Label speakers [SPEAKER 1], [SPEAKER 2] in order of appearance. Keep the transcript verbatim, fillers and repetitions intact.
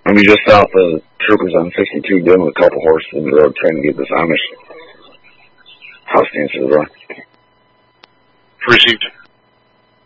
[SPEAKER 1] I'm just south of Troopers on sixty-two, dealing with a couple horses in the road, trying to get this Amish house answer the door.
[SPEAKER 2] Received.